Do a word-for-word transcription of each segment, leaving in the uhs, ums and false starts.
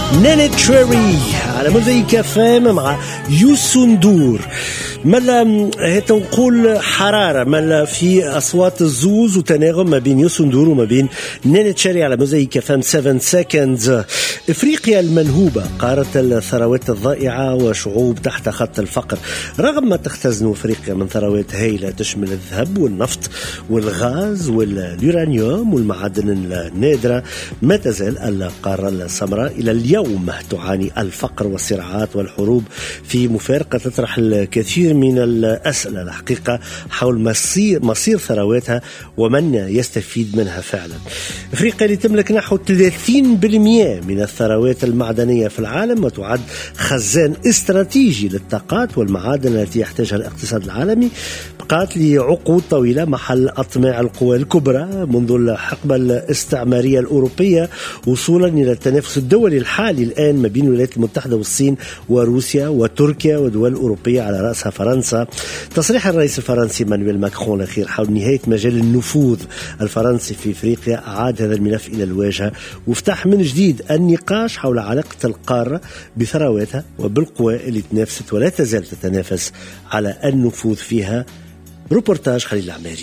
نانت تريري على موزايك اف ام مع يوسندور. ملا هي تنقول حرارة ملا في أصوات الزوز وتناغم ما بين يوسندور وما بين نانت تريري على موزايك اف ام سبعة سكندز. إفريقيا المنهوبة، قارة الثروات الضائعة وشعوب تحت خط الفقر. رغم ما تختزن إفريقيا من ثروات هائلة تشمل الذهب والنفط والغاز واليورانيوم والمعادن النادرة، ما تزال القارة السمراء إلى اليوم تعاني الفقر والصراعات والحروب في مفارقة تطرح الكثير من الأسئلة الحقيقة حول مصير, مصير ثرواتها ومن يستفيد منها فعلا. إفريقيا اللي تملك نحو ثلاثين بالمئة من الثروات المعدنية في العالم وتعد خزان استراتيجي للطاقات والمعادن التي يحتاجها الاقتصاد العالمي، بقات لعقود طويلة محل أطماع القوى الكبرى منذ الحقبة الاستعمارية الأوروبية وصولا إلى التنافس الدولي الحالي الآن ما بين الولايات المتحدة والصين وروسيا وتركيا ودول أوروبية على رأسها فرنسا. تصريح الرئيس الفرنسي مانويل ماكرون الأخير حول نهاية مجال النفوذ الفرنسي في إفريقيا أعاد هذا الملف إلى الواجهة وافتح من جديد النقاش حول علاقة القارة بثرواتها وبالقوى اللي تنافست ولا تزال تتنافس على النفوذ فيها. روبورتاج خليل العماري.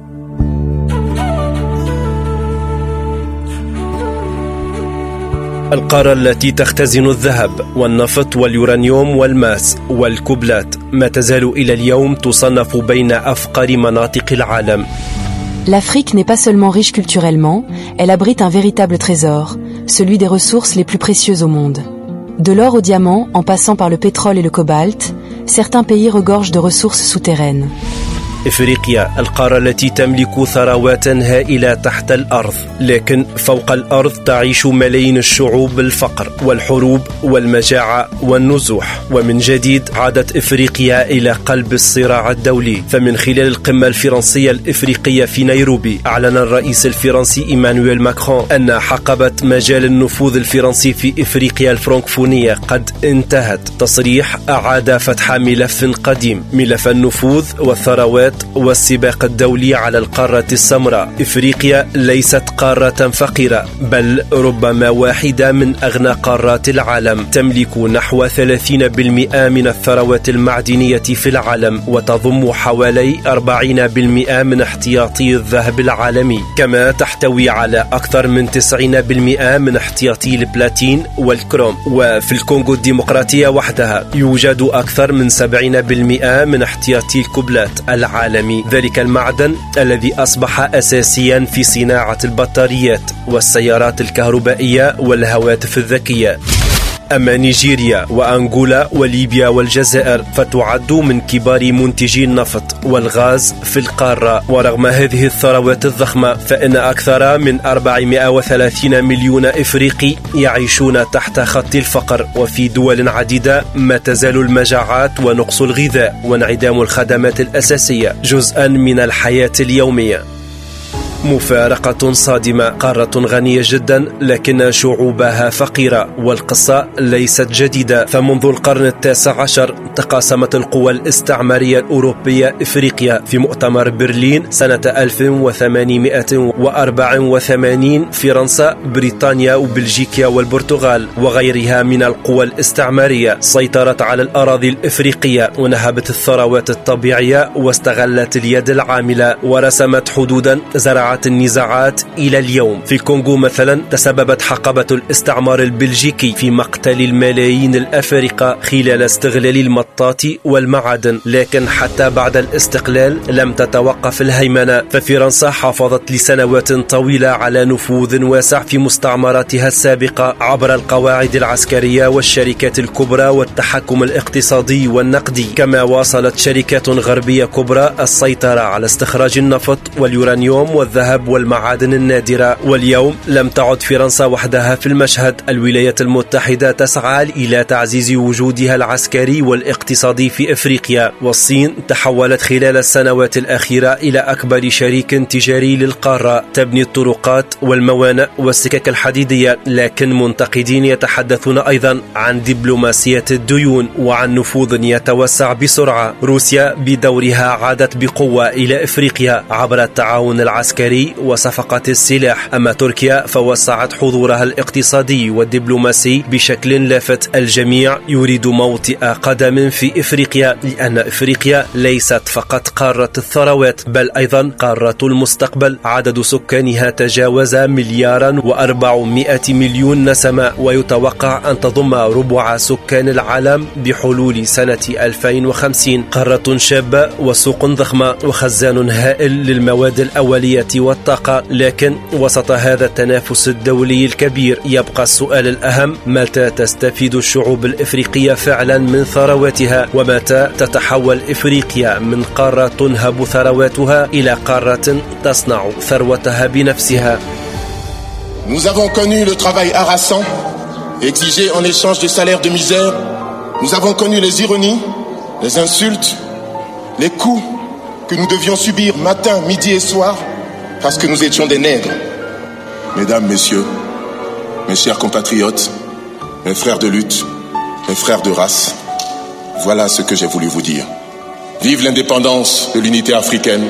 القارة التي تختزن الذهب والنفط واليورانيوم والماس والكوبلات ما تزال إلى اليوم تصنف بين أفقر مناطق العالم. L'Afrique n'est pas seulement riche culturellement, elle abrite un véritable trésor, celui des ressources les plus précieuses au monde. De l'or au diamant, en passant par le pétrole et le cobalt, certains pays regorgent de ressources souterraines. إفريقيا القارة التي تملك ثروات هائلة تحت الأرض، لكن فوق الأرض تعيش ملايين الشعوب بالفقر والحروب والمجاعة والنزوح. ومن جديد عادت إفريقيا إلى قلب الصراع الدولي، فمن خلال القمة الفرنسية الإفريقية في نيروبي أعلن الرئيس الفرنسي إيمانويل ماكرون أن حقبة مجال النفوذ الفرنسي في إفريقيا الفرنكفونية قد انتهت. تصريح أعاد فتح ملف قديم، ملف النفوذ والثروات والسباق الدولي على القارة السمراء. إفريقيا ليست قارة فقيرة، بل ربما واحدة من أغنى قارات العالم، تملك نحو ثلاثين بالمئة من الثروات المعدنية في العالم وتضم حوالي أربعين بالمئة من احتياطي الذهب العالمي، كما تحتوي على أكثر من تسعين بالمئة من احتياطي البلاتين والكروم. وفي الكونغو الديمقراطية وحدها يوجد أكثر من سبعين بالمئة من احتياطي الكوبلات العالمي، ذلك المعدن الذي أصبح أساسيا في صناعة البطاريات والسيارات الكهربائية والهواتف الذكية. أما نيجيريا وأنغولا وليبيا والجزائر فتعد من كبار منتجي النفط والغاز في القارة. ورغم هذه الثروات الضخمة فإن أكثر من أربعمائة وثلاثين مليون إفريقي يعيشون تحت خط الفقر، وفي دول عديدة ما تزال المجاعات ونقص الغذاء وانعدام الخدمات الأساسية جزءا من الحياة اليومية. مفارقة صادمة، قارة غنية جدا لكن شعوبها فقيرة، والقصة ليست جديدة. فمنذ القرن التاسع عشر تقاسمت القوى الاستعمارية الأوروبية إفريقيا. في مؤتمر برلين سنة ألف وثمانمائة وأربعة وثمانين فرنسا، بريطانيا وبلجيكا والبرتغال وغيرها من القوى الاستعمارية سيطرت على الأراضي الإفريقية ونهبت الثروات الطبيعية واستغلت اليد العاملة ورسمت حدودا زرعت النزاعات إلى اليوم. في الكونغو مثلا تسببت حقبة الاستعمار البلجيكي في مقتل الملايين الأفارقة خلال استغلال المطاط والمعادن، لكن حتى بعد الاستقلال لم تتوقف الهيمنة، ففرنسا حافظت لسنوات طويلة على نفوذ واسع في مستعمراتها السابقة عبر القواعد العسكرية والشركات الكبرى والتحكم الاقتصادي والنقدي. كما واصلت شركات غربية كبرى السيطرة على استخراج النفط واليورانيوم والذهب والمعادن النادرة. واليوم لم تعد فرنسا وحدها في المشهد، الولايات المتحدة تسعى إلى تعزيز وجودها العسكري والاقتصادي في إفريقيا، والصين تحولت خلال السنوات الأخيرة إلى أكبر شريك تجاري للقارة، تبني الطرقات والموانئ والسكك الحديدية. لكن منتقدين يتحدثون أيضا عن دبلوماسية الديون وعن نفوذ يتوسع بسرعة. روسيا بدورها عادت بقوة إلى إفريقيا عبر التعاون العسكري التجاري وصفقات السلاح. أما تركيا فوسعت حضورها الاقتصادي والدبلوماسي بشكل لافت الجميع يريد موطئ قدم في إفريقيا، لأن إفريقيا ليست فقط قارة الثروات بل أيضا قارة المستقبل. عدد سكانها تجاوز مليارا وأربعمائة مليون نسمة، ويتوقع أن تضم ربع سكان العالم بحلول سنة ألفين وخمسين. قارة شابة وسوق ضخمة وخزان هائل للمواد الأولية والطاقة، لكن وسط هذا التنافس الدولي الكبير يبقى السؤال الأهم: متى تستفيد الشعوب الإفريقية فعلا من ثرواتها؟ ومتى تتحول إفريقيا من قارة تنهب ثرواتها إلى قارة تصنع ثروتها بنفسها؟ Nous avons connu le travail harassant, exigé en échange de salaires de misère. Nous avons connu les ironies, les insultes, les coups que nous devions subir matin, midi et soir parce que nous étions des nègres. Mesdames, messieurs, mes chers compatriotes, mes frères de lutte, mes frères de race, voilà ce que j'ai voulu vous dire. Vive l'indépendance de l'unité africaine.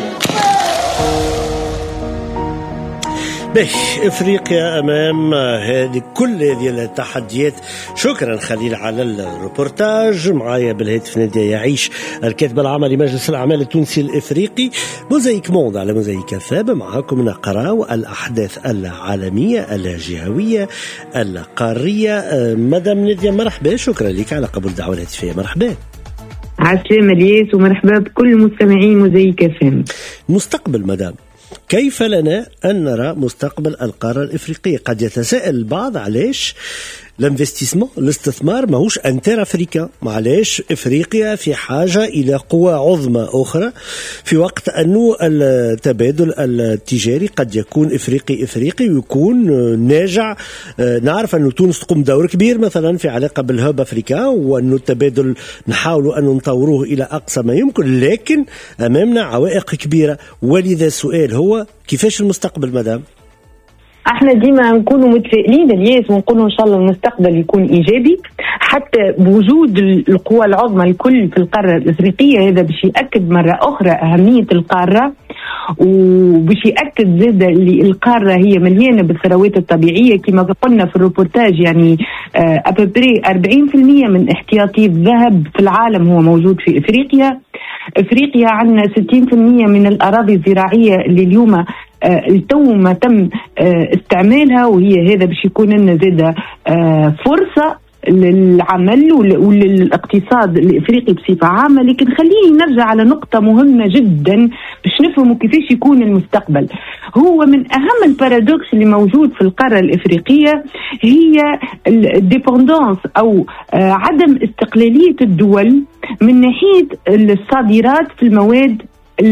به إفريقيا أمام هذه كل هذه التحديات. شكرا خليل على الروبورتاج. معايا بالهاتف نادية يعيش الكاتب العام لمجلس الأعمال التونسي الإفريقي. موزايك موند على موزايك فاب، معاكم نقرأ الأحداث العالمية الجهوية القارية. مدام نادية مرحبا، شكرا لك على قبول الدعوة الهاتفية. مرحبا. عسلامة الياس ومرحبا بكل مستمعين موزايك فام. مستقبل مدام، كيف لنا أن نرى مستقبل القارة الإفريقية؟ قد يتساءل البعض علاش الانفستيسمون الاستثمار ماهوش انتر افريكا، معليش افريقيا في حاجه الى قوى عظمى اخرى، في وقت انه التبادل التجاري قد يكون افريقي افريقي ويكون ناجع. نعرف انه تونس تقوم دور كبير مثلا في علاقه بالهوب افريكا، وانه التبادل نحاولوا ان نطوروه الى اقصى ما يمكن، لكن امامنا عوائق كبيره. ولذا السؤال هو كيفاش المستقبل مدام؟ احنا ديما نكونوا متفائلين الياس ونقولوا ان شاء الله المستقبل يكون ايجابي، حتى بوجود القوى العظمى الكل في القاره الافريقيه. هذا باش ياكد مره اخرى اهميه القاره، وباش ياكد زاد اللي القاره هي مليانه بالثروات الطبيعيه كما قلنا في الروبورتاج. يعني ابري أربعين بالمئة من احتياطي الذهب في العالم هو موجود في افريقيا. افريقيا عندنا ستين بالمئة من الاراضي الزراعيه اللي اليوم التو ما تم استعمالها، وهي هذا باش يكون لنا زاده فرصه للعمل وللاقتصاد الافريقي بصفه عامه. لكن خليني نرجع على نقطه مهمه جدا باش نفهموا كيفاش يكون المستقبل. هو من اهم البارادوكس اللي موجود في القاره الافريقيه هي الديبندانس او عدم استقلاليه الدول من ناحيه الصادرات في المواد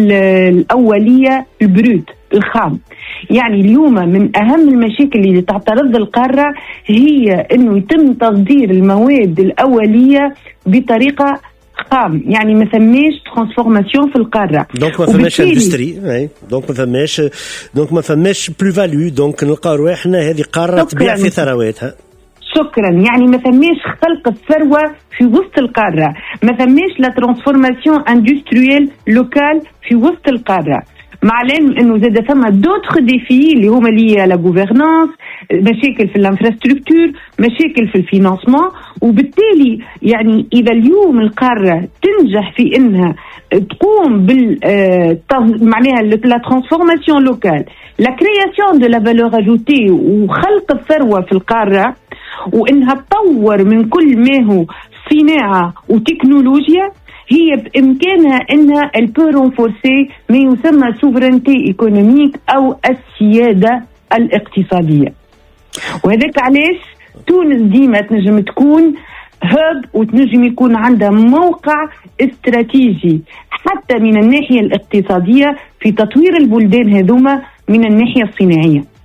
الأولية البروت الخام. يعني اليوم من أهم المشاكل اللي تعترض القارة هي أنه يتم تصدير المواد الأولية بطريقة خام، يعني ما ثماش ترانسفورماسيون في القارة. دونك ما فماش اندستري، دونك ما فماش دونك ما فماش بلو فاليو، دونك نلقاو رواحنا هذه قارة تبيع في ثرواتها. شكرا. يعني ما ثماش خلق الثروة في وسط القارة، ما ثماش لا ترانسفورماسيون اندستريال لوكال في وسط القارة، مع العلم انه زاد ثم دوتر ديفي اللي هما لي لا غوفرنانس، مشاكل في الانفراستركتور، مشاكل في الفينانسمون. وبالتالي يعني اذا اليوم القارة تنجح في انها تقوم بال معناها لا ترانسفورماسيون لوكال، لا كرياسيون دو لا فالور اجوتي وخلق الثروة في القارة، وانها تطور من كل ما هو صناعة وتكنولوجيا، هي بإمكانها أنها البورونفورسي ما يسمى سوفرنتي ايكونوميك أو السيادة الاقتصادية. وهذاك علاش تونس ديما تنجم تكون هب وتنجم يكون عندها موقع استراتيجي حتى من الناحية الاقتصادية في تطوير البلدان هذوما من الناحية الصناعية.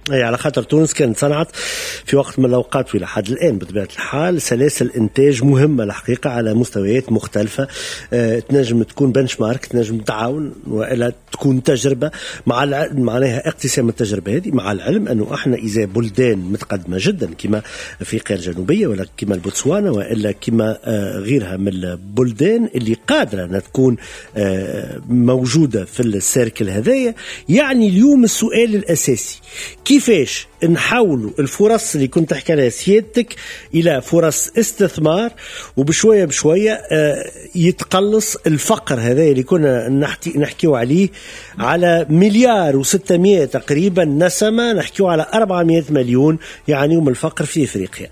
أي على خاطر تونس كانت صنعت في وقت من الأوقات وإلى حد الآن بطبيعة الحال سلاسل إنتاج مهمة الحقيقة على مستويات مختلفة. أه تنجم تكون بنش مارك، تنجم تعاون وإلا تكون تجربة مع العلم، معناها اقتسام التجربة هذه، مع العلم أنه إحنا إذا بلدان متقدمة جدا كما أفريقيا الجنوبية ولا كما البوتسوانا وإلا كما أه غيرها من البلدان اللي قادرة أن تكون أه موجودة في السيركل هذايا، يعني اليوم السؤال الأساسي كيفاش نحولوا الفرص اللي كنت تحكي عليها سيادتك إلى فرص استثمار، وبشوية بشوية يتقلص الفقر هذا اللي كنا نحكي نحكيو عليه على مليار وستمائة تقريبا نسمة، نحكيو على أربعمائة مليون يعني من الفقر في إفريقيا.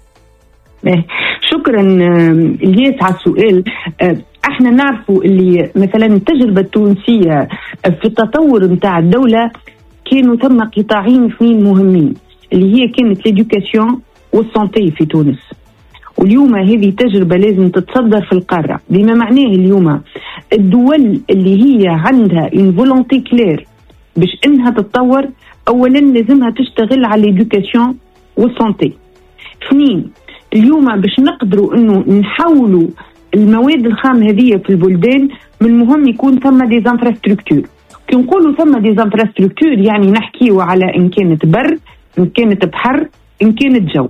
شكرا الياس على السؤال. احنا نعرفوا اللي مثلا التجربة التونسية في التطور متاع الدولة كانوا ثم قطاعين اثنين مهمين اللي هي كانت الإدوكاسيون والسانتي في تونس، واليوم هذه تجربة لازم تتصدر في القارة، بما معناه اليوم الدول اللي هي عندها une volonté claire باش انها تتطور اولا لازمها تشتغل على الإدوكاسيون والسانتي. اثنين، اليوم باش نقدروا انه نحولوا المواد الخام هذه في البلدان من المهم يكون ثم دي انفراستركتور. كي نقولوا ثم دي انفراستركتور يعني نحكيو على ان كانت بر، ان كانت بحر، ان كانت جو.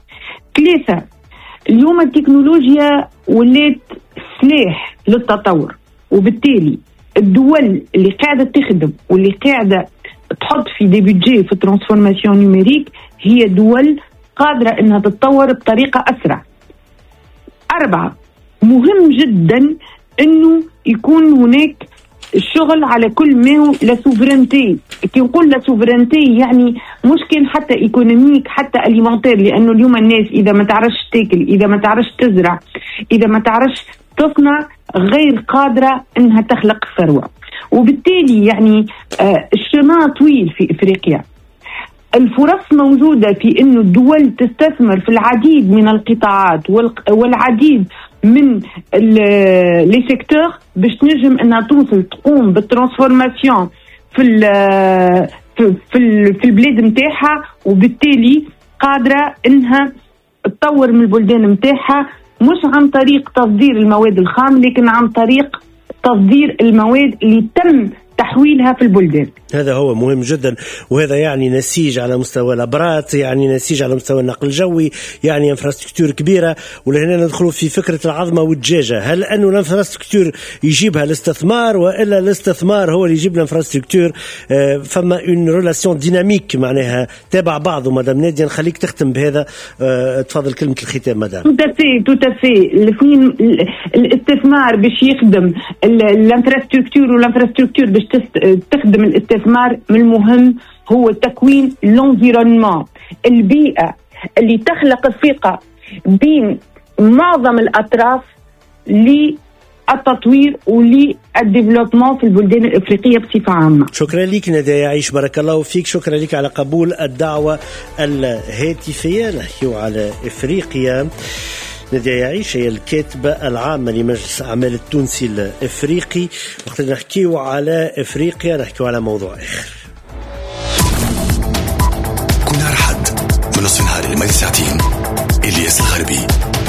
ثلاثة، اليوم التكنولوجيا ولات سلاح للتطور، وبالتالي الدول اللي قاعدة تخدم واللي قاعدة تحط في دي بيدجي في الترانسفورماسيون نيميريك هي دول قادرة انها تتطور بطريقة اسرع. أربعة، مهم جدا انه يكون هناك الشغل على كل ما هو لا سوفرنتي. كي نقول لا سوفرنتي يعني مش كان حتى ايكونوميك حتى اليمنتير، لانه اليوم الناس اذا ما تعرفش تاكل، اذا ما تعرفش تزرع، اذا ما تعرفش تصنع، غير قادرة انها تخلق ثروة. وبالتالي يعني آه الشمال طويل في افريقيا. الفرص موجودة في انه الدول تستثمر في العديد من القطاعات والعديد من لي سيكتور باش تنجم انها توصل تقوم بالترانسفورماسيون في ال في في, في البلاد نتاعها، وبالتالي قادرة انها تطور من البلدان نتاعها مش عن طريق تصدير المواد الخام لكن عن طريق تصدير المواد اللي تم تحويلها في البلدان. هذا هو مهم جدا، وهذا يعني نسيج على مستوى الابرات، يعني نسيج على مستوى النقل الجوي، يعني انفراستركتور كبيره. ولهنا ندخلوا في فكره العظمه والدجاجه، هل انه الانفراستركتور يجيبها الاستثمار والا الاستثمار هو اللي يجيب الانفراستركتور؟ آه فما اون ريلاسيون ديناميك معناها تابع بعض. ومدام ناديه نخليك تختم بهذا. آه تفضل كلمه الختام مدام. توتافي توتافي الاثنين، الاستثمار باش يخدم الانفراستركتور والانفراستركتور باش تخدم الاستثمار، من المهم هو تكوين الانفيرونمون، البيئة اللي تخلق الثقة بين معظم الأطراف للتطوير وللديفلوبمون في البلدان الإفريقية بصفة عامة. شكرا لك نادية يعيش، بارك الله فيك. شكرا لك على قبول الدعوة الهاتفية. نحكيو على إفريقيا. نادية يعيش هي الكاتبة العامة لمجلس أعمال التونسي الإفريقي. وقت نحكيو على إفريقيا نحكيو على موضوع آخر. كل نهار حد من نصف نهار لمدة ساعتين إلياس الغربي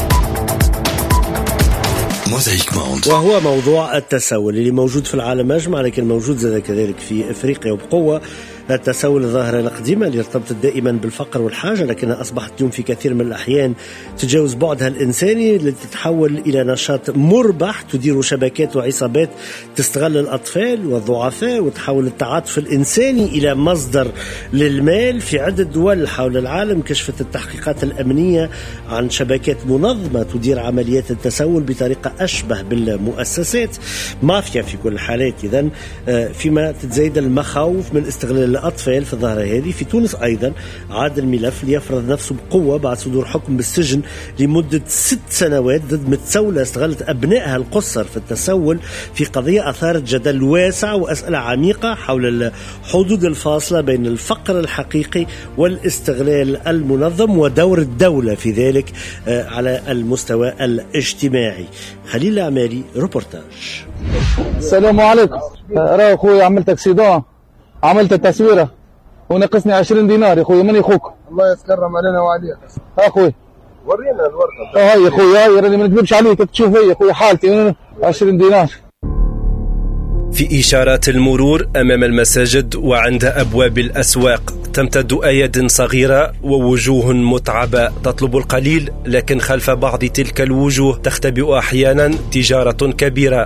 موزايك ماوند، وهو موضوع التسول اللي موجود في العالم أجمع لكن موجود زاد كذلك في إفريقيا وبقوة. التسول الظاهرة القديمة اللي ارتبطت دائما بالفقر والحاجة، لكنها أصبحت اليوم في كثير من الأحيان تتجاوز بعدها الإنساني لتتحول إلى نشاط مربح تدير شبكات وعصابات تستغل الأطفال والضعفاء، وتحول التعاطف الإنساني إلى مصدر للمال. في عدة دول حول العالم كشفت التحقيقات الأمنية عن شبكات منظمة تدير عمليات التسول بطريقة أشبه بالمؤسسات مافيا في كل الحالات. إذن فيما تتزايد المخاوف من استغلال الأطفال في الظاهرة هذه. في تونس أيضا عاد الملف ليفرض نفسه بقوة بعد صدور حكم بالسجن لمدة ست سنوات ضد متسولة استغلت أبنائها القصر في التسول في قضية أثارت جدل واسع وأسئلة عميقة حول الحدود الفاصلة بين الفقر الحقيقي والاستغلال المنظم ودور الدولة في ذلك على المستوى الاجتماعي. خليل العمالي روبورتاج. السلام عليكم. راه خويا عملت اكسيدون، عملت التصويره ونقصني عشرين دينار يا خويا. من اخوك؟ الله يسكرم علينا وعليك. اخوي ورينا الورقه. اه هاي يا خويا، هاي راني ما نكذبش عليك، تشوف هي يا خويا حالتي عشرين دينار. في إشارات المرور أمام المساجد وعند أبواب الأسواق تمتد أيد صغيرة ووجوه متعبة تطلب القليل، لكن خلف بعض تلك الوجوه تختبئ أحيانا تجارة كبيرة.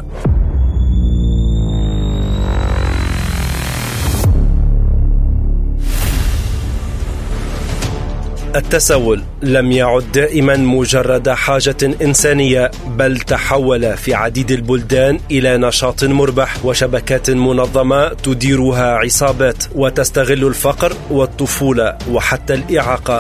التسول لم يعد دائما مجرد حاجة إنسانية، بل تحول في عديد البلدان إلى نشاط مربح وشبكات منظمة تديرها عصابات وتستغل الفقر والطفولة وحتى الإعاقة.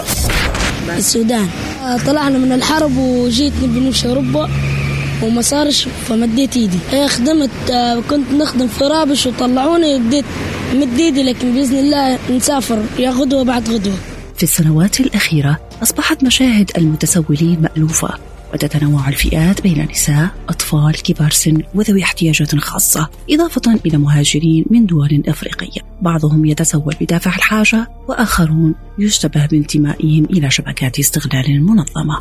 السودان طلعنا من الحرب وجيت نبي نمشي أوروبا وما صارش، فمديت ايدي. خدمت كنت نخدم في رابش وطلعوني، بديت مد ايدي، لكن بإذن الله نسافر يا غدوة بعد غدوة. في السنوات الأخيرة أصبحت مشاهد المتسولين مألوفة، وتتنوع الفئات بين نساء، أطفال، كبار سن وذوي احتياجات خاصة، إضافة إلى مهاجرين من دول أفريقية. بعضهم يتسول بدافع الحاجة، وآخرون يشتبه بانتمائهم إلى شبكات استغلال منظمة.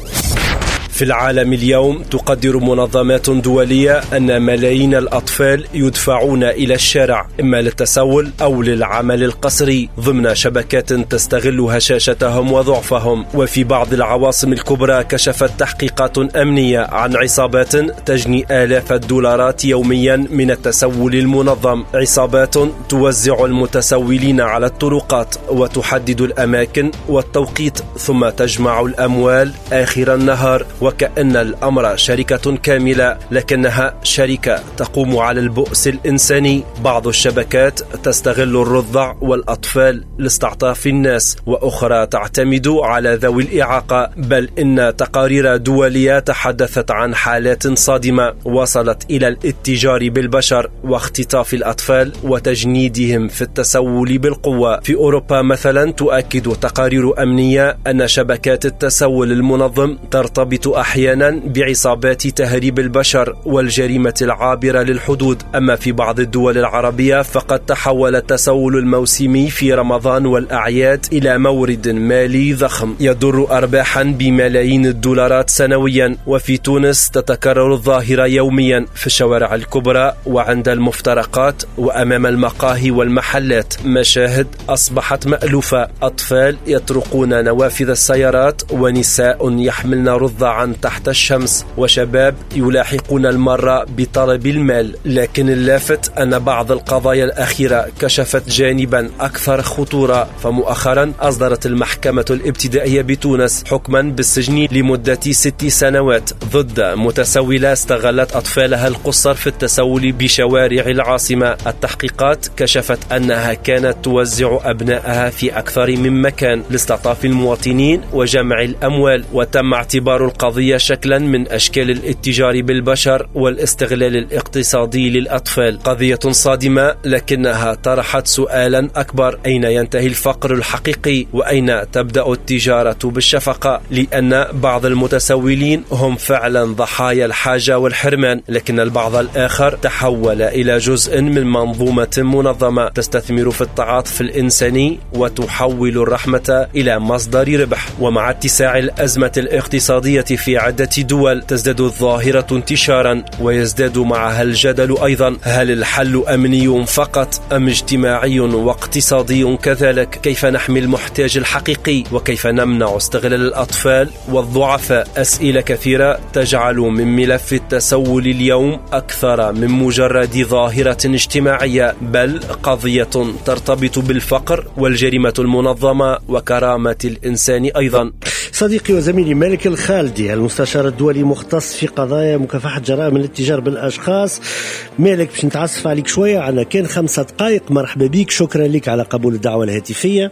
في العالم اليوم تقدر منظمات دولية أن ملايين الأطفال يدفعون إلى الشارع إما للتسول أو للعمل القسري ضمن شبكات تستغل هشاشتهم وضعفهم. وفي بعض العواصم الكبرى كشفت تحقيقات أمنية عن عصابات تجني آلاف الدولارات يوميا من التسول المنظم، عصابات توزع المتسولين على الطرقات وتحدد الأماكن والتوقيت ثم تجمع الأموال آخر النهار، وكأن الأمر شركة كاملة لكنها شركة تقوم على البؤس الإنساني. بعض الشبكات تستغل الرضع والأطفال لاستعطاف الناس، وأخرى تعتمد على ذوي الإعاقة، بل إن تقارير دولية تحدثت عن حالات صادمة وصلت إلى الاتجار بالبشر واختطاف الأطفال وتجنيدهم في التسول بالقوة. في أوروبا مثلا تؤكد تقارير أمنية أن شبكات التسول المنظم ترتبط أحيانا بعصابات تهريب البشر والجريمة العابرة للحدود. أما في بعض الدول العربية فقد تحول التسول الموسمي في رمضان والأعياد إلى مورد مالي ضخم يضر أرباحا بملايين الدولارات سنويا. وفي تونس تتكرر الظاهرة يوميا في الشوارع الكبرى وعند المفترقات وأمام المقاهي والمحلات، مشاهد أصبحت مألوفة. أطفال يطرقون نوافذ السيارات، ونساء يحملن رضعا تحت الشمس، وشباب يلاحقون المرة بطلب المال. لكن اللافت أن بعض القضايا الأخيرة كشفت جانبا أكثر خطورة. فمؤخرا أصدرت المحكمة الابتدائية بتونس حكما بالسجن لمدة ست سنوات ضد متسولة استغلت أطفالها القصر في التسول بشوارع العاصمة. التحقيقات كشفت أنها كانت توزع أبنائها في أكثر من مكان لاستعطاف المواطنين وجمع الأموال، وتم اعتبار القضية شكلا من أشكال الاتجار بالبشر والاستغلال الاقتصادي للأطفال. قضية صادمة، لكنها طرحت سؤالا أكبر: أين ينتهي الفقر الحقيقي وأين تبدأ التجارة بالشفقة؟ لأن بعض المتسولين هم فعلا ضحايا الحاجة والحرمان، لكن البعض الآخر تحول إلى جزء من منظومة منظمة تستثمر في التعاطف الإنساني وتحول الرحمة إلى مصدر ربح. ومع اتساع الأزمة الاقتصادية في عدة دول تزداد الظاهرة انتشارا ويزداد معها الجدل أيضا: هل الحل أمني فقط أم اجتماعي واقتصادي كذلك؟ كيف نحمي المحتاج الحقيقي وكيف نمنع استغلال الأطفال والضعفاء؟ أسئلة كثيرة تجعل من ملف التسول اليوم أكثر من مجرد ظاهرة اجتماعية، بل قضية ترتبط بالفقر والجريمة المنظمة وكرامة الإنسان أيضا. صديقي وزميلي مالك الخالدي المستشار الدولي مختص في قضايا مكافحة جرائم الاتجار بالأشخاص. مالك باش نتعصف عليك شوية، عنا كان خمسة دقائق. مرحبا بك، شكرا لك على قبول الدعوة الهاتفية.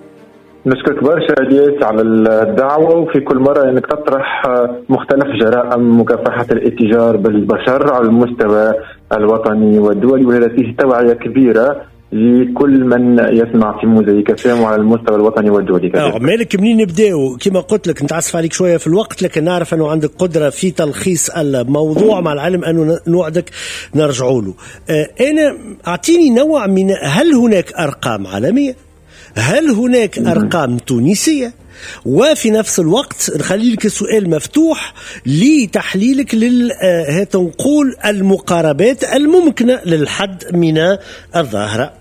نشكرك برشا الياس على الدعوة، وفي كل مرة انك تطرح مختلف جرائم مكافحة الاتجار بالبشر على المستوى الوطني والدولي، وهذا فيه توعية كبيرة لكل من يسمع في موزايك اف ام على المستوى الوطني والدولي. اه مالك منين نبداو؟ كما قلت لك نتعصف عليك شويه في الوقت، لكن نعرف انه عندك قدره في تلخيص الموضوع، مع العلم انه نوعدك نرجعوا له. آه انا اعطيني نوع من، هل هناك ارقام عالميه هل هناك أرقام تونسية؟ وفي نفس الوقت نخلي لك السؤال مفتوح لتحليلك لل نقول المقاربات الممكنة للحد من الظاهرة.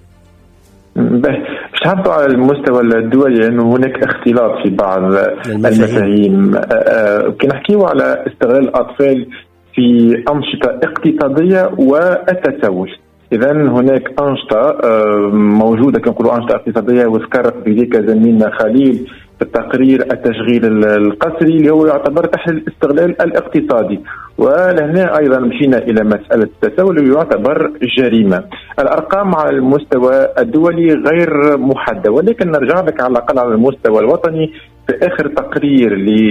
مش حابة على المستوى الدولي لأنه هناك اختلاط في بعض المفاهيم. كي نحكيو على استغلال الأطفال في أنشطة اقتصادية والتسول، إذا هناك أنشطة موجودة كنقولوا أنشطة اقتصادية، وذكرت بذلك زميلنا خليل في التقرير التشغيل القسري اللي هو يعتبر تحت الاستغلال الاقتصادي، ولهنا أيضا مشينا إلى مسألة التسول ويعتبر جريمة. الأرقام على المستوى الدولي غير محددة، ولكن نرجع لك على الأقل على المستوى الوطني. في آخر تقرير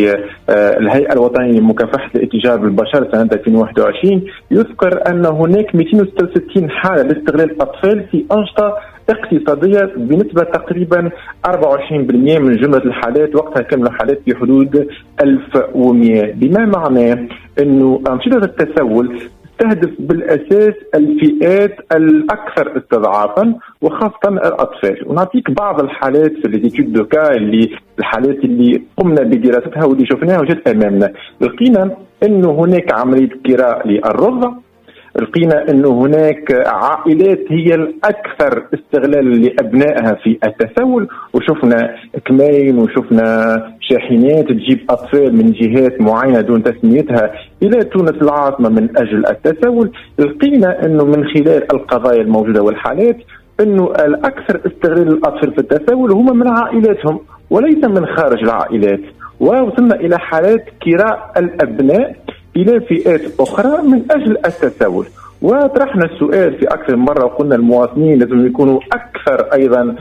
للهيئة الوطنية لمكافحة الاتجار بالبشر سنة ألفين وواحد وعشرين يذكر أن هناك مئتين وستة وستين حالة لاستغلال الأطفال في أنشطة اقتصادية بنسبة تقريبا أربعة وعشرين بالمئة من جملة الحالات، وقتها كانوا الحالات في حدود ألف ومئة، بما معناه أنه أنشطة التسول تهدف بالأساس الفئات الأكثر استضعافا وخاصة الأطفال. ونعطيك بعض الحالات في الاتيتود دوكا اللي الحالات اللي قمنا بدراستها واللي شفناها وجدت أمامنا. لقينا أنه هناك عملية كراء للرضع، لقينا أنه هناك عائلات هي الأكثر استغلال لأبنائها في التسول، وشفنا كمين وشفنا شاحنات تجيب أطفال من جهات معينة دون تسميتها إلى تونس العاصمة من أجل التسول. لقينا أنه من خلال القضايا الموجودة والحالات أنه الأكثر استغلال الأطفال في التسول هم من عائلاتهم وليس من خارج العائلات، ووصلنا إلى حالات كراء الأبناء إلى فئات أخرى من أجل التسول. وطرحنا السؤال في أكثر من مرة وقلنا المواطنين لازم يكونوا أكثر أيضا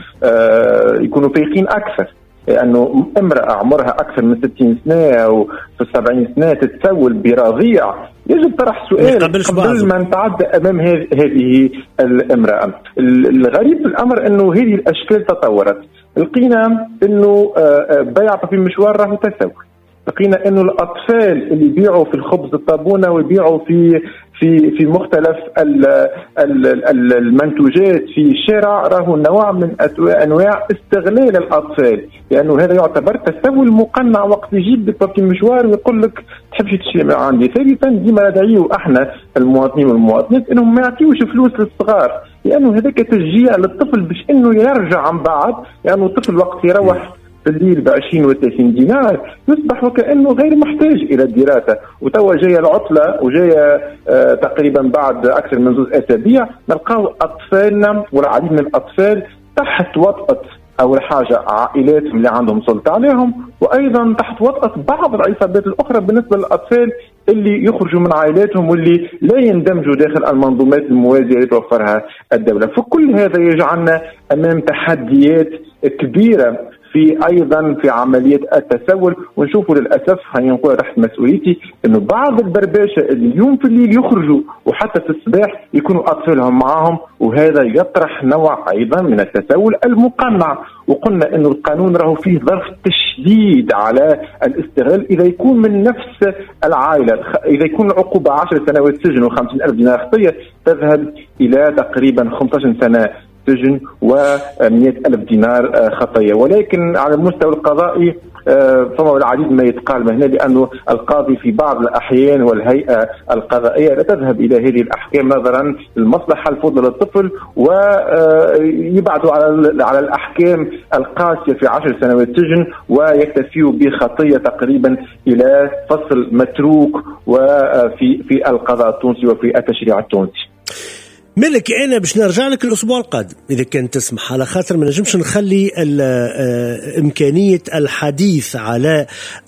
آه يكونوا فايقين أكثر، لأنه امرأة عمرها أكثر من ستين سنة أو في السبعين سنة تتسول برضيع، يجب طرح سؤال قبل ما نتعدى أمام هذه الامرأة. الغريب في الأمر أنه هذه الأشكال تطورت، لقينا أنه بيع في مشوار راهو تسول، لقينا انه الاطفال اللي يبيعوا في الخبز الطابونه ويبيعوا في في في مختلف ال ال ال المنتوجات في الشارع راهو نوع من انواع استغلال الاطفال، لانه هذا يعتبر تسول مقنع وقت يجيب بابي مشوار ويقول لك تحبش تشتري من عندي. ثالثا ديما ندعيو احنا المواطنين والمواطنات انهم ما يعطيوش فلوس للصغار، لانه هذاك تشجيع للطفل باش انه يرجع عن بعض، لانه يعني الطفل وقت يروح في الليل بعشرين وثلاثين دينار يصبح وكأنه غير محتاج إلى الدراسة. وتوا جاية العطلة وجاية آه تقريبا بعد أكثر من زوج أسابيع نلقاو أطفالنا والعديد من الأطفال تحت وطأة أول حاجة عائلاتهم اللي عندهم سلطة عليهم، وأيضا تحت وطأة بعض العصابات الأخرى بالنسبة للأطفال اللي يخرجوا من عائلاتهم واللي لا يندمجوا داخل المنظومات الموازية اللي توفرها الدولة. فكل هذا يجعلنا أمام تحديات كبيرة في ايضا في عمليه التسول. ونشوفوا للاسف هاني نقول تحت مسؤوليتي انه بعض البرباشه اللي اليوم في الليل يخرجوا وحتى في الصباح يكونوا اطفالهم معاهم، وهذا يطرح نوع ايضا من التسول المقنع. وقلنا انه القانون راهو فيه ظرف تشديد على الاستغلال اذا يكون من نفس العائله، اذا يكون العقوبه عشر سنوات سجن وخمسين ألف دينار خطيه تذهب الى تقريبا خمسة عشر سنه سجن ومئة ألف دينار خطية. ولكن على المستوى القضائي فما العديد ما يتقال هنا، لأنه القاضي في بعض الأحيان والهيئة القضائية لا تذهب إلى هذه الأحكام نظرا للمصلحة الفضلى للطفل، ويبعدوا على على الأحكام القاسية في عشر سنوات سجن ويكتفيوا بخطية تقريبا إلى فصل متروك وفي في القضاء التونسي وفي التشريع التونسي. ملك أنا باش نرجع لك الأسبوع القادم إذا كان تسمح، على خاطر ما نجمش نخلي إمكانية الحديث على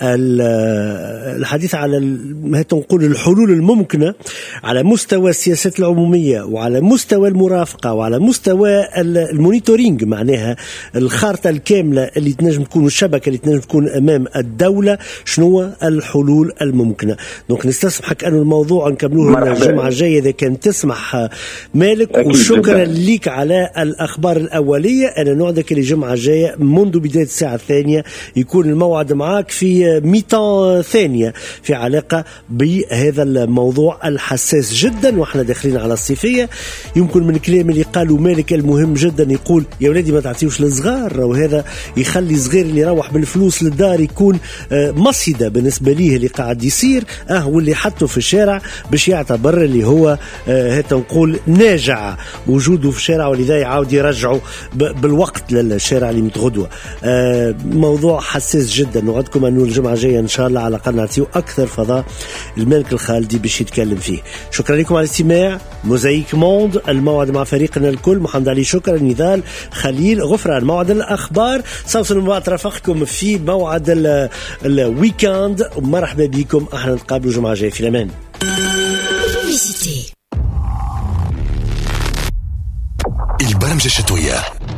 الحديث على ما تنقول الحلول الممكنة على مستوى السياسات العمومية وعلى مستوى المرافقة وعلى مستوى المونيتورينج، معناها الخارطة الكاملة اللي تنجم تكون الشبكة اللي تنجم تكون أمام الدولة، شنو الحلول الممكنة. دونك نستسمحك أن الموضوع نكملوه الجمعة الجاية إذا كان تسمح مالك وشكرا لك على الأخبار الأولية. أنا نوعدك الجمعة الجاية منذ بداية الساعة الثانية يكون الموعد معك في ميتان ثانية في علاقة بهذا الموضوع الحساس جدا، وإحنا داخلين على الصيفية. يمكن من الكلام اللي قالوا مالك المهم جدا يقول يا ولادي ما تعطيوش للصغار، وهذا يخلي صغير اللي يروح بالفلوس للدار يكون مصيدة بالنسبة ليه اللي قاعد يصير اه واللي حطه في الشارع باش يعتبر اللي هو هتا نقول ناجع وجوده في الشارع، ولذا يعاود يرجعه بالوقت للشارع اللي متغدوة. آه موضوع حساس جدا. نوعدكم أنه الجمعة الجاية إن شاء الله على الأقل نعطيه أكثر فضاء الملك الخالدي باش يتكلم فيه. شكرا لكم على الاستماع. موزايك موند الموعد مع فريقنا الكل، محمد علي شكرا، نضال خليل غفران. موعد الأخبار سوصل مبات رافقكم في موعد الويكاند. مرحبا بكم، احنا نتقابلوا الجمعة الجاية في الأمان. البرمجة الشتوية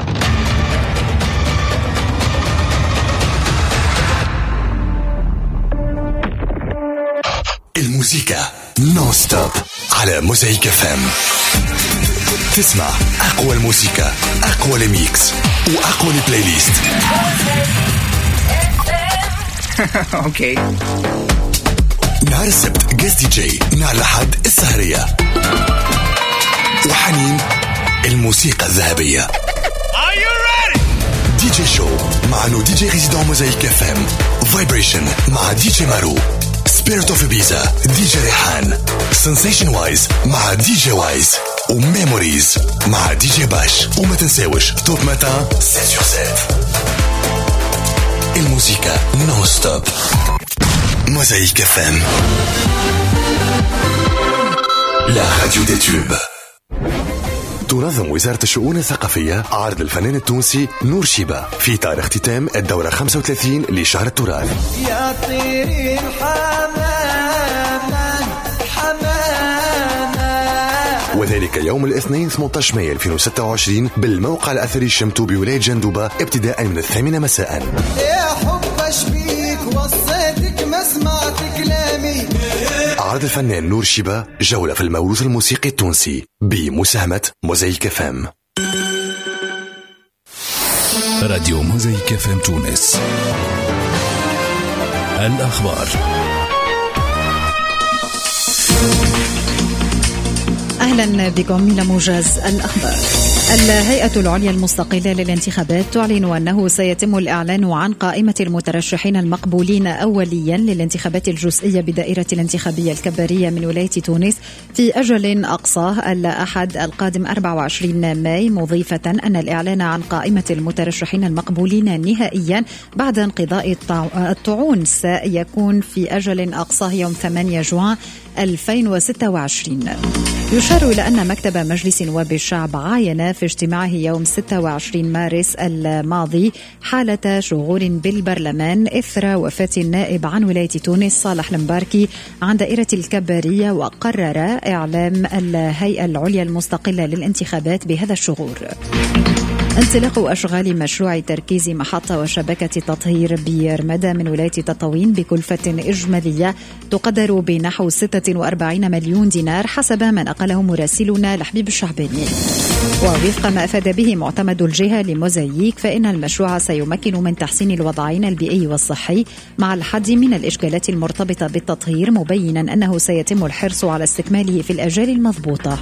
الموسيقى نون ستوب على موزايك اف ام. تسمع أقوى الموسيقى، أقوى الميكس وأقوى البلاي ليست. اوكي. نهار السبت جاز دي جي، نهار الأحد السهرية، وحنين الموسيقى الذهبية. دي جي شو مع نو دي جي ريزيدون موزايك اف ام. فايبريشن مع دي جي مارو. سبيريت اوف بيزا دي جي ريحان. سنسيشن وايز مع دي جي وايز. وميموريز مع دي جي باش. وما تنساوش توب ماتان سبعة sur سبعة. الموسيقى نون ستوب موزايك اف ام، لا راديو دي توب. تنظم وزارة الشؤون الثقافية عرض الفنان التونسي نور شيبة في إطار اختتام الدورة خمسة وثلاثين لشهر التراث. يا طيري الحمامة حمامة، وذلك يوم الاثنين ثمانية عشر مايو ألفين وستة وعشرين بالموقع الأثري الشمتو بولاية جندوبة ابتداء من الثامنة مساء. يا حب اشبيك وصيتك ما سمعت كلامي. عرض الفنان نور شيبة جولة في الموروث الموسيقي التونسي بمساهمة موزايك اف ام. راديو موزايك اف ام تونس. الأخبار. أهلا بكم إلى موجز الأخبار. الهيئة العليا المستقلة للانتخابات تعلن أنه سيتم الإعلان عن قائمة المترشحين المقبولين أوليا للانتخابات الجزئية بدائرة الانتخابية الكبارية من ولاية تونس في أجل أقصاه الأحد القادم أربعة وعشرين ماي، مضيفة أن الإعلان عن قائمة المترشحين المقبولين نهائيا بعد انقضاء الطعون سيكون في أجل أقصاه يوم ثمانية جوان ألفين وستة وعشرين. يشار إلى أن مكتب مجلس نواب الشعب عاين في اجتماعه يوم ستة وعشرين مارس الماضي حالة شغول بالبرلمان إثر وفاة النائب عن ولاية تونس صالح المباركي عن دائرة الكبارية، وقرر إعلام الهيئة العليا المستقلة للانتخابات بهذا الشغور. انطلاق أشغال مشروع تركيز محطة وشبكة تطهير بيرمدة من ولاية تطاوين بكلفة إجمالية تقدر بنحو ستة وأربعين مليون دينار حسب ما نقله مراسلنا لحبيب الشعباني. ووفق ما أفاد به معتمد الجهة لموزايك فإن المشروع سيمكن من تحسين الوضعين البيئي والصحي مع الحد من الإشكالات المرتبطة بالتطهير، مبينا أنه سيتم الحرص على استكماله في الأجال المضبوطة.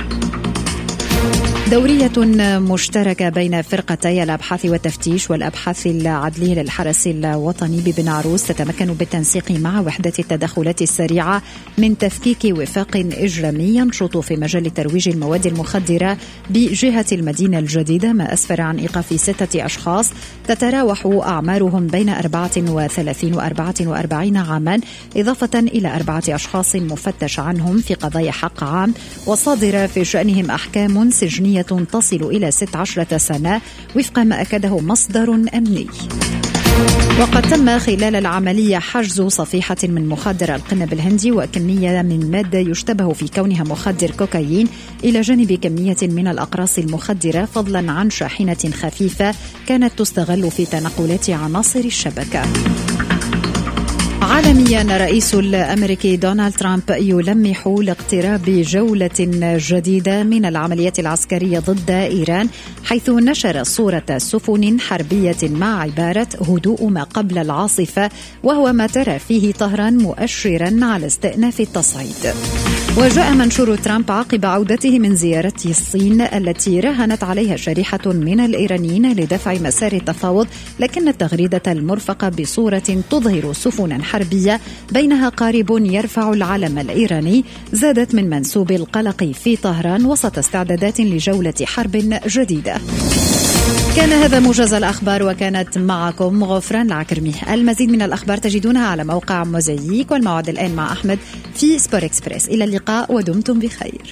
دورية مشتركة بين فرقتي الأبحاث والتفتيش والأبحاث العدلية للحرس الوطني ببن عروس تتمكن بالتنسيق مع وحدة التدخلات السريعة من تفكيك وفاق إجرامي ينشط في مجال ترويج المواد المخدرة بجهة المدينة الجديدة، ما أسفر عن إيقاف ستة أشخاص تتراوح أعمارهم بين أربعة وثلاثين وأربعة وأربعين عاما، إضافة إلى أربعة أشخاص مفتش عنهم في قضايا حق عام وصادر في شأنهم أحكام سجنية تصل إلى ستة عشر سنة وفق ما أكده مصدر أمني. وقد تم خلال العملية حجز صفيحة من مخدر القنب الهندي وكمية من مادة يشتبه في كونها مخدر كوكايين، إلى جانب كمية من الأقراص المخدرة، فضلا عن شاحنة خفيفة كانت تستغل في تنقلات عناصر الشبكة. عالميا، الرئيس الأمريكي دونالد ترامب يلمح لاقتراب جولة جديدة من العمليات العسكرية ضد إيران، حيث نشر صورة سفن حربية مع عبارة هدوء ما قبل العاصفة، وهو ما ترى فيه طهران مؤشرا على استئناف التصعيد. وجاء منشور ترامب عقب عودته من زيارة الصين التي راهنت عليها شريحة من الإيرانيين لدفع مسار التفاوض، لكن التغريدة المرفقة بصورة تظهر سفنا حربية بينها قارب يرفع العلم الإيراني زادت من منسوب القلق في طهران وسط استعدادات لجولة حرب جديدة. كان هذا موجز الأخبار، وكانت معكم غفران العكرمي. المزيد من الأخبار تجدونها على موقع موزايك، والموعد الآن مع أحمد في سبور إكسبريس. إلى اللقاء ودمتم بخير.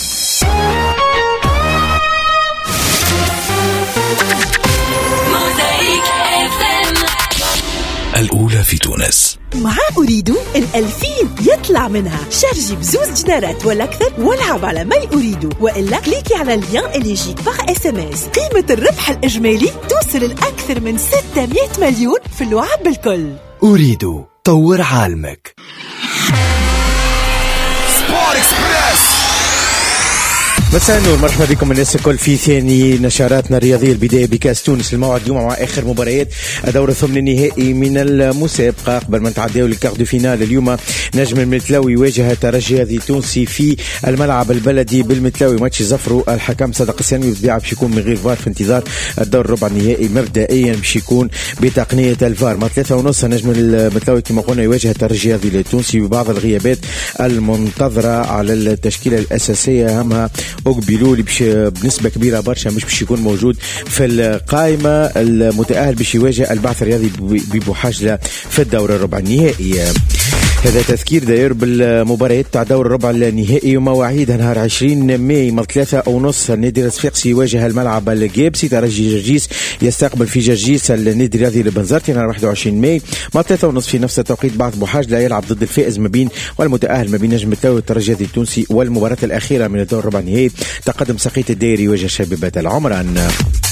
الأولى في تونس. مع أريد الألفين يطلع منها. شارجي بزوز دينارات ولا أكثر والعب على ماي أريد، وإلا كليكي على اللين اللي يجيك باغ اس ام اس. قيمة الربح الإجمالي توصل لأكثر من ستمائة مليون في اللعب بالكل. أريد طور عالمك. سبور إكسبريس. مساء النور، مرحبا بكم الناس الكل في ثاني نشراتنا الرياضيه. البدايه بكاس تونس، الموعد اليوم مع اخر مباريات الدور الثمن النهائي من المسابقه. قبل ما نتعداو للكارت دو فينال، اليوم نجم المتلاوي يواجه الترجي الرياضي التونسي في الملعب البلدي بالمتلاوي. ماتش زفروا الحكم صدق السامي بالطبيعه باش يكون من غير فار في انتظار الدور الربع النهائي. مبدئيا باش يكون بتقنيه الفار. مع ثلاثة ونص نجم المتلاوي كما قلنا يواجه الترجي الرياضي التونسي ببعض الغيابات المنتظره على التشكيله الاساسيه، اهمها أقبلوا بش بنسبة كبيرة برشا مش باش يكون موجود في القائمة المتأهل باش يواجه البعث الرياضي ببوحاجلة في الدور الربع النهائي. هذا تذكير داير بالمباريات تاع دور الربع النهائي ومواعيدها. نهار عشرين ماي من ثلاثة ونص النادي الصفاقسي يواجه الملعب الجابسي. ترجي جرجيس يستقبل في جرجيس النادي الرياضي البنزرتي. نهار واحد وعشرين ماي من ثلاثة ونص في نفس التوقيت بعث بوحاجلة يلعب ضد الفائز ما بين والمتأهل ما بين نجم التلاوي والترجي التونسي. والمباراة الأخيرة من الدور الربع النهائي تقدم سقيط الدائري يواجه شبيبة العمران.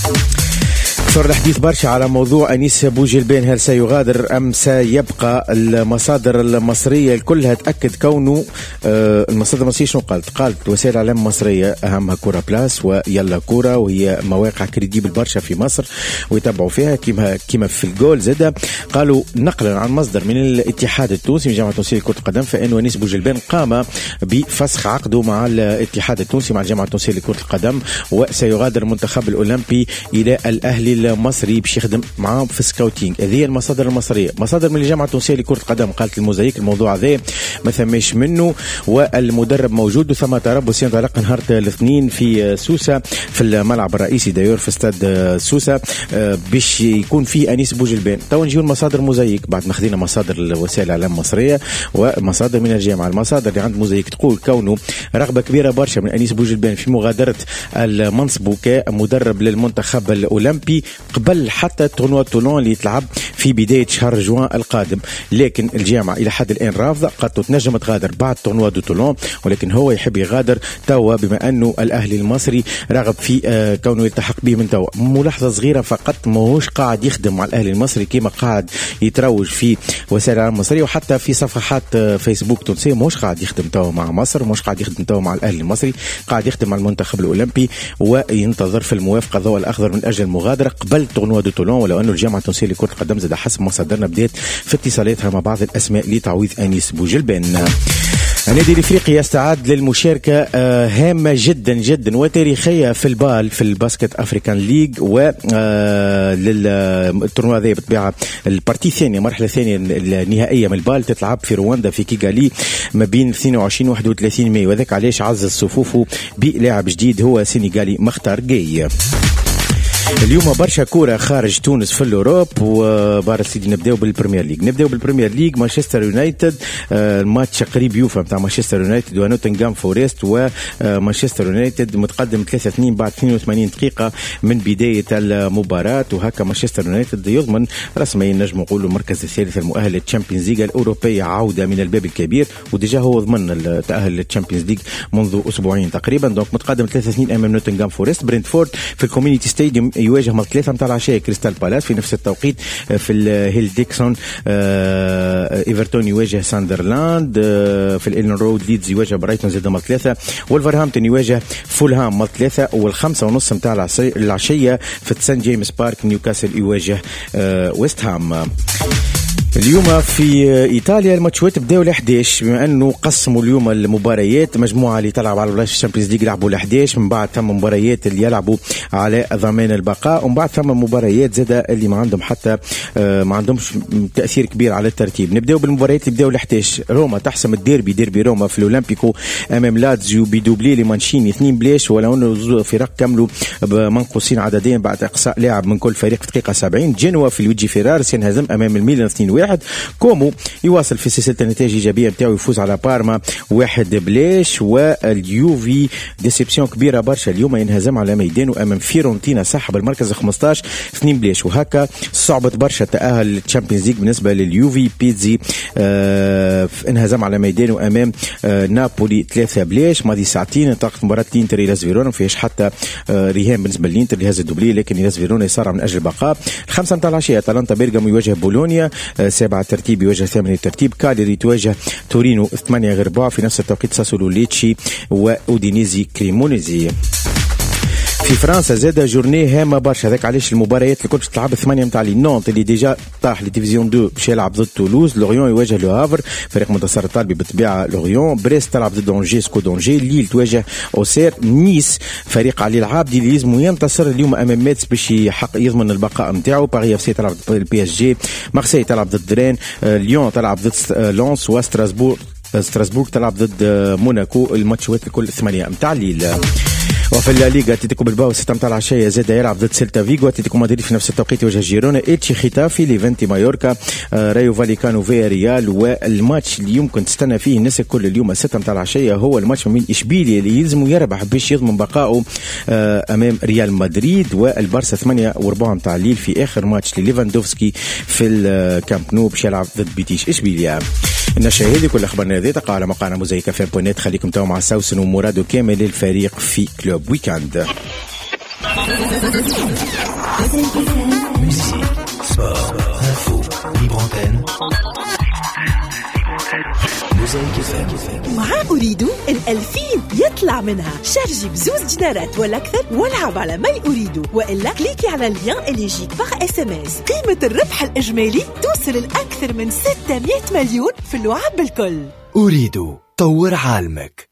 صار الحديث برشا على موضوع أنيس بوجلبان، هل سيغادر أم سيبقى؟ المصادر المصرية كلها تأكد كونه آه المصادر المصرية شنو قالت؟ قالت وسائل الإعلام المصرية أهمها كورة بلاس ويلا كورة، وهي مواقع كريديبل برشا في مصر ويتابعوا فيها كما كما في الجول. زادة قالوا نقلا عن مصدر من الاتحاد التونسي من جامعة التونسية لكرة القدم فإن أنيس بوجلبان قام بفسخ عقده مع الاتحاد التونسي مع الجامعة التونسية لكرة القدم، وسيغادر المنتخب الأولمبي إلى الأهلي المصري باش يخدم معاهم في سكاوتينغ. هذه المصادر المصريه. مصادر من الجامعه التونسيه لكره القدم قالت الموزايك الموضوع هذا ما ثماش منه، والمدرب موجود وثم تربص ينطلق نهار الاثنين في سوسه في الملعب الرئيسي دايور في استاد سوسه باش يكون فيه انيس بوجلبان. تو نجيو المصادر موزايك بعد ما خذينا مصادر وسائل الاعلام المصريه ومصادر من الجامعه. المصادر اللي عند موزايك تقول كونه رغبه كبيره برشا من انيس بوجلبان في مغادره المنصب كمدرب للمنتخب الاولمبي قبل حتى تورنوا تولون اللي يتلعب في بداية شهر جوان القادم، لكن الجامعة إلى حد الآن رافضة. قد تنجم تغادر بعد تورنوا دو تولون، ولكن هو يحب يغادر توا بما أنه الأهلي المصري راغب في آه كونه يلتحق به من توا. ملاحظة صغيرة فقط، ماهوش قاعد يخدم مع الأهلي المصري كما قاعد يتروج في وسائل الإعلام المصرية وحتى في صفحات آه فيسبوك تونسية. ماهوش قاعد يخدم توا مع مصر، ماهوش قاعد يخدم توا مع الأهلي المصري، قاعد يخدم مع المنتخب الأولمبي وينتظر في الموافقة الضوء الأخضر من أجل المغادرة قبل تورنوا دو تولون. ولو أنه الجامعة التونسية لكرة القدم زاد حسب مصادرنا بدات في اتصالاتها مع بعض الأسماء لتعويض أنيس بوجلبان. النادي الافريقي يستعد للمشاركه هامه جدا جدا وتاريخيه في البال في الباسكت افريكان ليج و للتورنوا هذا بالطبيعه البارتي الثانيه المرحله الثانيه النهائيه من البال تتلعب في رواندا في كيغالي ما بين اثنين وعشرين وواحد وثلاثين ماي، وذاك علاش عزز صفوفه بلاعب جديد هو سينيغالي مختار جاي. اليوم برشا كورة خارج تونس في الأوروب وبارا سيدي. نبداو بالبريمير ليج نبداو بالبريمير ليج مانشستر يونايتد الماتش قريب يوفى نتاع مانشستر يونايتد ونوتنغهام فورست، ومانشستر يونايتد متقدم ثلاثة اثنين بعد اثنين وثمانين دقيقة من بداية المباراة، وهكا مانشستر يونايتد يضمن رسميا نجم نقولوا المركز الثالث المؤهل للتشامبيونز ليج الأوروبية، عودة من الباب الكبير، وديجا هو ضمن التأهل للتشامبيونز ليج منذ أسبوعين تقريبا. دونك متقدم ثلاثة اثنين أمام نوتنغهام فورست. برينتفورد في الكوميونيتي ستاديوم يواجه مرة ثلاثة متاع العشية كريستال بالاس في نفس التوقيت. في الهيل ديكسون ايفرتون يواجه ساندرلاند. في الإيلن رود ليدز يواجه برايتون زاد مرة ثلاثة. والفرهامبتون يواجه فولهام مرة ثلاثة. والخمسة ونص متاع العشية في سان جيمس بارك نيوكاسل يواجه ويست هام. اليوم في إيطاليا الماتشات بداوا ل إحدى عشر، بما أنه قسموا اليوم المباريات. مجموعة اللي تلعب على بلاش الشامبيونز ليج لعبوا ل إحدى عشر، من بعد ثم مباريات اللي يلعبوا على ضمان البقاء، ومن بعد ثم مباريات زادة اللي ما عندهم حتى ما عندهمش تأثير كبير على الترتيب. نبداو بالمباريات اللي بداوا ل إحدى عشر. روما تحسم الديربي، ديربي روما في الأولمبيكو أمام لاتزيو بدوبلي لمانشيني اثنين بلاش، ولو أنه زوج فرق كملوا بمنقوصين عددين بعد إقصاء لاعب من كل فريق في دقيقة سبعين. جنوا في لويجي فيرارس ينهزم أمام الميلان اثنين واحد. كومو يواصل في سلسلة النتائج الإيجابية بتاعه، يفوز على بارما واحد بلاش. واليوفي ديسيبسيون كبيرة برشا اليوم، ينهزم على ميدانه أمام فيرونتينا صاحب المركز خمسطاش اثنين بلاش. وهكا صعبت برشا تأهل للتشامبيونز ليج بالنسبة لليوفي. بيتزي آه انهزم على ميدانه أمام آه نابولي ثلاثة بلاش. ماضي ساعتين انطلقت مباراة الانتر إلى فيرونا، ما فيهاش حتى آه رهان بالنسبة للانتر اللي هز الدوبلي، لكن إلى فيرونا يصارع من أجل البقاء. الخمسة متاع العشية أتلانتا بيرغامو يواجه بولونيا آه سابع الترتيب يواجه ثامن الترتيب. كاليري تواجه تورينو ثمانية غير ربع. في نفس التوقيت ساسولو ليتشي وأودينيزي كريمونيزي. في فرنسا زاد جورني هامه برشا، هذاك علاش المباريات اللي كنت تلعب الثمانيه نتاع لي نونت اللي ديجا طاح لديفيزيون اثنين باش يلعب ضد تولوز. لوريون يواجه لو هافر فريق منتصر الطالبي بالطبيعه لوريون. بريست تلعب ضد دونجي سكو دونجي. ليل تواجه اوسير. نيس فريق علي العابدي اللي لازم ينتصر اليوم امام ميتس باش يحقق يضمن البقاء نتاعو. باريس اف سي تلعب ضد البي اس جي. مارسيل تلعب ضد رين. ليون تلعب ضد لونس. وستراسبورغ ستراسبورغ تلعب ضد موناكو. الماتشات الكل ثمانيه نتاع الليل. وفي الليغا اتلتيكو بالباو ستة متاع العشية زاد يلعب ضد سيلتا فيغو. اتلتيكو مدريد في نفس التوقيت يواجه جيرونا. إيتشي خيتافي. ليفنتي مايوركا. آه رايو فاليكانو فيا ريال. والماتش اللي يمكن تستنى فيه الناس الكل اليوم ستة متاع العشية هو الماتش ما بين إشبيليا اللي يلزم يربح باش يضمن بقائه آه امام ريال مدريد. والبارسا ثمانية وربع متاع الليل في اخر ماتش لليفاندوفسكي في الكامب نو باش يلعب ضد بيتيش إشبيليا. النشاهد كل اخبارنا هذه تقع على موقعنا موزايك اف ام دوت نت. خليكم توا مع سوسن ومراد كامل الفريق في كلوب ويكاند. مع أريد الألفين يطلع منها. شارجي بزوز دينارات ولا أكثر والعب على ماي أريد، وإلا كليكي على اللين اللي يجيك باغ اس ام اس. قيمة الربح الإجمالي توصل لأكثر من ستمائة مليون في اللعب بالكل. أريد طور عالمك.